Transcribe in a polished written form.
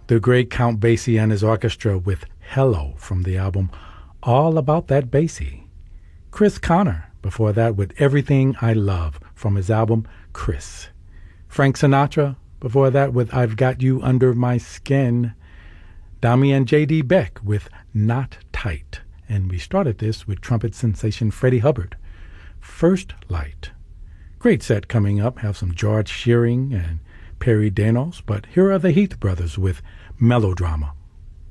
The great Count Basie and his orchestra with Hello from the album All About That Basie. Chris Connor, before that, with Everything I Love from his album Chris. Frank Sinatra, before that, with I've Got You Under My Skin. Dami and J.D. Beck with Not Tight. And we started this with trumpet sensation Freddie Hubbard, First Light. Great set coming up. Have some George Shearing and Perry Danos, but here are the Heath Brothers with Melodrama.